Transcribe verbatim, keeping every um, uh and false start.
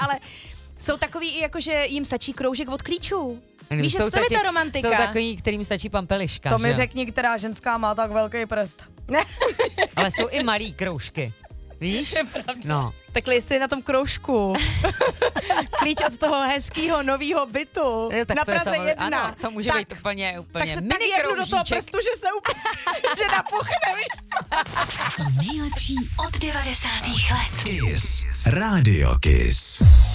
ale jsou takový i jako, že jim stačí kroužek od klíčů. Víš, jsou co to je taky, ta romantika? Jsou takový, kterým stačí pampeliška. To mi že? řekni, která ženská má tak velký prst. Ale jsou i malý kroužky. Víš? No. Takhle jestli je na tom kroužku klíč od toho hezkýho novýho bytu Jo, tak na to je Praze samozřejmě- jedna. Ano, to může tak, být úplně, úplně tak se mini tak jednu do toho kroužíček. prstu, že se úplně, že napuchne, víš co? To nejlepší od devadesátých let. Kiss. Radio Kiss.